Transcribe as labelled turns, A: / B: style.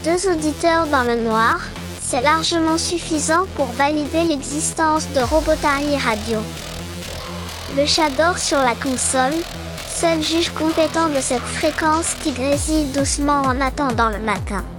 A: 2 auditeurs dans le noir, c'est largement suffisant pour valider l'existence de Robotari Radio. Le chat dort sur la console, seul juge compétent de cette fréquence qui grésille doucement en attendant le matin.